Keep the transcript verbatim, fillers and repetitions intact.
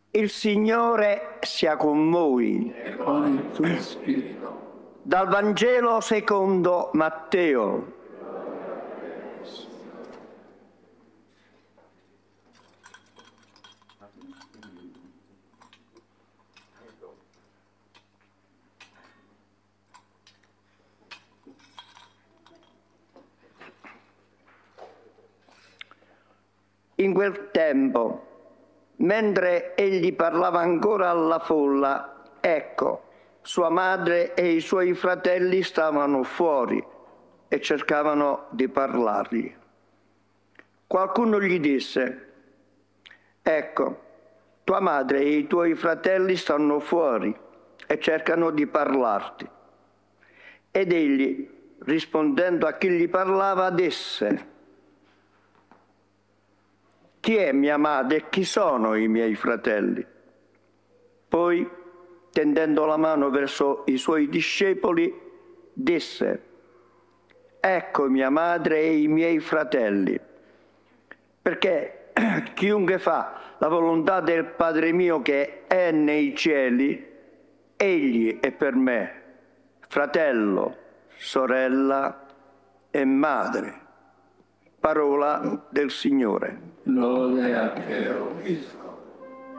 Il Signore sia con voi. E con il tuo spirito. Dal Vangelo secondo Matteo. In quel tempo, mentre egli parlava ancora alla folla, ecco, sua madre e i suoi fratelli stavano fuori e cercavano di parlargli. Qualcuno gli disse: ecco, tua madre e i tuoi fratelli stanno fuori e cercano di parlarti. Ed egli, rispondendo a chi gli parlava, disse: chi è mia madre e chi sono i miei fratelli? Poi, tendendo la mano verso i suoi discepoli, disse: ecco mia madre e i miei fratelli, perché chiunque fa la volontà del Padre mio che è nei cieli, egli è per me fratello, sorella e madre. Parola del Signore. Lode a te, o Cristo.